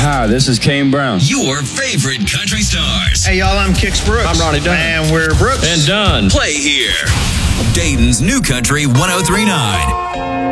Hi, this is Kane Brown. Your favorite country stars. Hey, y'all, I'm Kix Brooks. I'm Ronnie Dunn. And we're Brooks. And Dunn. Play here. Dayton's New Country 103.9.